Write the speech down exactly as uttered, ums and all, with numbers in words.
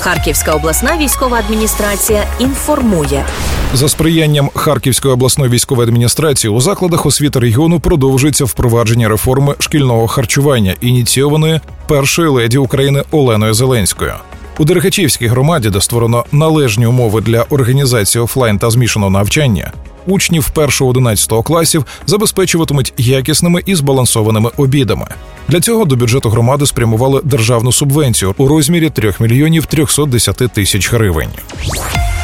Харківська обласна військова адміністрація інформує. За сприянням Харківської обласної військової адміністрації у закладах освіти регіону продовжується впровадження реформи шкільного харчування, ініційованої першою леді України Оленою Зеленською. У Дерехачівській громаді, де створено належні умови для організації офлайн та змішаного навчання, учнів першого-одинадцятого класів забезпечуватимуть якісними і збалансованими обідами. Для цього до бюджету громади спрямували державну субвенцію у розмірі три мільйони триста десять тисяч гривень.